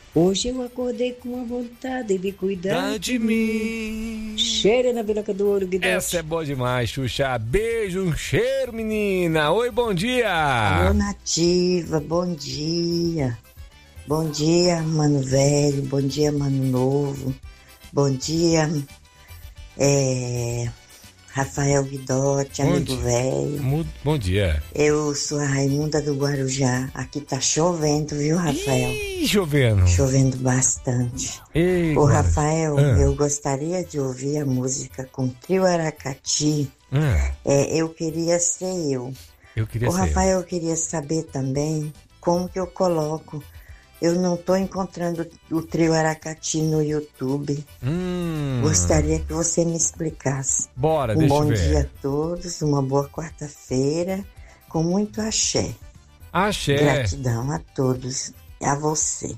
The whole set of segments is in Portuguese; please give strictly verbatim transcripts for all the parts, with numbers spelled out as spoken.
Hoje eu acordei com uma vontade de cuidar de mim. Cheira na biloca do ouro, Guidote. Essa é boa demais, Xuxa. Beijo, um cheiro, menina. Oi, bom dia. Alô, Nativa, bom dia. Bom dia, mano velho. Bom dia, mano novo. Bom dia, é... Rafael Guidotti, amigo velho. Bom dia. Eu sou a Raimunda do Guarujá. Aqui tá chovendo, viu, Rafael? Ih, chovendo. Chovendo bastante. Ei, Ô, cara. Rafael, ah. eu gostaria de ouvir a música com Trio Aracati. Ah. É, eu queria ser eu. Eu queria Ô, ser Rafael, eu. eu queria saber também como que eu coloco. Eu não tô encontrando o Trio Aracati no YouTube. Hum. Gostaria que você me explicasse. Bora, um deixa eu bom ver. dia a todos, uma boa quarta-feira, com muito axé. Axé. Gratidão a todos, a você.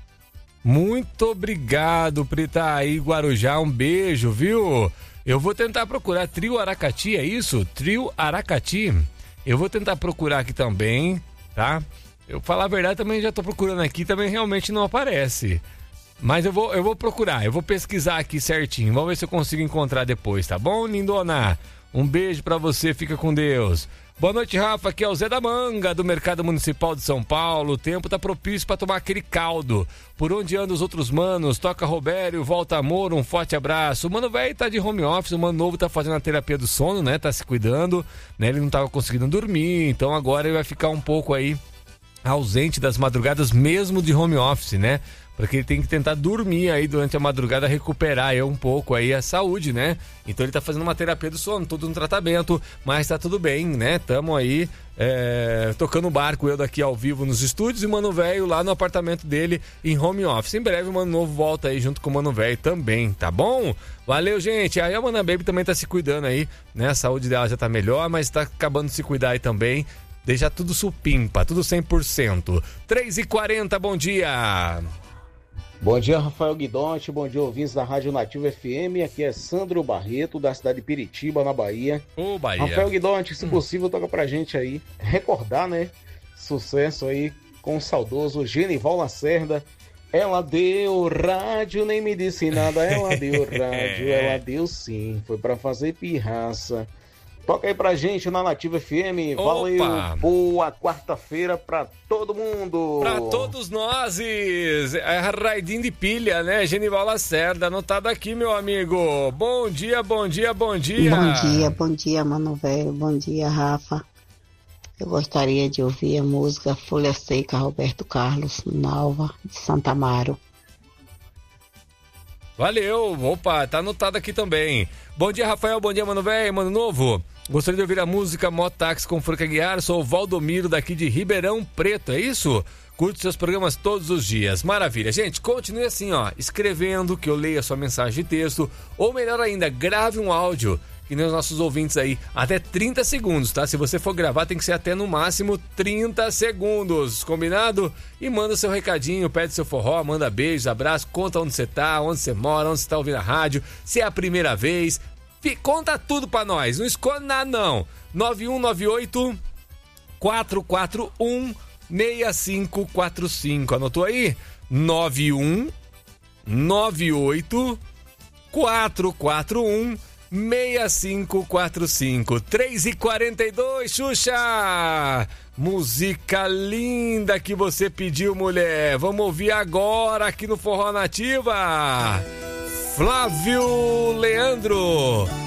Muito obrigado, Prita aí, Guarujá, um beijo, viu? Eu vou tentar procurar Trio Aracati, é isso? Trio Aracati. Eu vou tentar procurar aqui também, tá? Eu falar a verdade também já tô procurando aqui, também realmente não aparece. Mas eu vou, eu vou procurar, eu vou pesquisar aqui certinho. Vamos ver se eu consigo encontrar depois, tá bom, lindona? Um beijo pra você, fica com Deus. Boa noite, Rafa, aqui é o Zé da Manga, do Mercado Municipal de São Paulo. O tempo tá propício pra tomar aquele caldo. Por onde andam os outros manos? Toca Robério, volta amor, um forte abraço. O mano velho tá de home office, o mano novo tá fazendo a terapia do sono, né? Tá se cuidando, né? Ele não tava conseguindo dormir, então agora ele vai ficar um pouco aí ausente das madrugadas mesmo de home office, né? Porque ele tem que tentar dormir aí durante a madrugada, recuperar aí um pouco aí a saúde, né? Então ele tá fazendo uma terapia do sono, tudo no tratamento, mas tá tudo bem, né? Tamo aí é, tocando o barco, eu daqui ao vivo nos estúdios e o Mano Velho lá no apartamento dele em home office. Em breve o Mano Novo volta aí junto com o Mano Velho também, tá bom? Valeu, gente. Aí a Mana Baby também tá se cuidando aí, né? A saúde dela já tá melhor, mas tá acabando de se cuidar aí também. Deixa tudo supimpa, tudo cem por cento. três e quarenta, bom dia. Bom dia, Rafael Guidotti, bom dia, ouvintes da Rádio Nativa F M. Aqui é Sandro Barreto, da cidade de Piritiba, na Bahia. Ô, Bahia. Rafael Guidotti, se possível, toca pra gente aí, recordar, né, sucesso aí com o saudoso Genival Lacerda. Ela deu rádio, nem me disse nada, ela deu rádio, ela deu sim, foi pra fazer pirraça. Toca aí pra gente na Nativa F M. Valeu. Opa. Boa quarta-feira pra todo mundo. Pra todos nós. É Raidinho de pilha, né? Genival Lacerda, anotado aqui, meu amigo. Bom dia, bom dia, bom dia. Bom dia, bom dia, Mano Velho. Bom dia, Rafa. Eu gostaria de ouvir a música Folha Seca, Roberto Carlos, Nalva, de Santa Amaro. Valeu. Opa, tá anotado aqui também. Bom dia, Rafael. Bom dia, Mano Velho, Mano Novo. Gostaria de ouvir a música Mototáxi com Franca Guiar. Sou o Valdomiro daqui de Ribeirão Preto, é isso? Curte seus programas todos os dias. Maravilha. Gente, continue assim, ó, escrevendo, que eu leia a sua mensagem de texto. Ou melhor ainda, grave um áudio, que nem os nossos ouvintes aí, até trinta segundos, tá? Se você for gravar, tem que ser até no máximo trinta segundos, combinado? E manda seu recadinho, pede seu forró, manda beijos, abraço, conta onde você tá, onde você mora, onde você tá ouvindo a rádio, se é a primeira vez. Conta tudo pra nós, não esconde nada não. nove um nove oito, quatro quatro um, seis cinco quatro cinco. Anotou aí? nove um nove oito, quatro quatro um, seis cinco quatro cinco. três e quarenta e dois, Xuxa! Música linda que você pediu, mulher. Vamos ouvir agora aqui no Forró Nativa. Flávio Leandro,